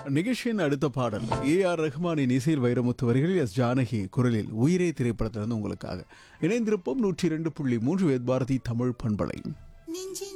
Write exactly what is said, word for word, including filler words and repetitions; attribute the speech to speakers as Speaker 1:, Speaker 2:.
Speaker 1: நிகழ்ச்சியின் அடுத்த பாடல் ஏ ஆர் ரஹ்மானின் இசையில் வைரமுத்து வரிகளில் எஸ் ஜானகி குரலில் உயிரே திரைப்படத்திலிருந்து உங்களுக்காக இணைந்திருப்போம். நூற்றி இரண்டு புள்ளி மூன்று வேத் பாரதி தமிழ் பண்பலை.